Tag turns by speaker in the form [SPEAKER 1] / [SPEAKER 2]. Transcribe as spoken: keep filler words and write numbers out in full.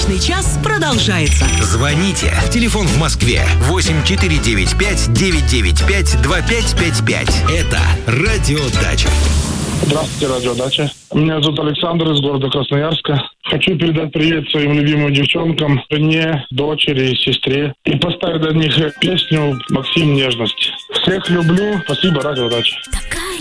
[SPEAKER 1] Брачный час продолжается.
[SPEAKER 2] Звоните. Телефон в Москве восемь четыре девять пять девять девять пять два пять пять пять. Это Радио Дача.
[SPEAKER 3] Здравствуйте, Радио Дача. Меня зовут Александр из города Красноярска. Хочу передать привет своим любимым девчонкам, жене, дочери, сестре. И поставить для них песню «Максим, нежность». Всех люблю. Спасибо, Радио Дача.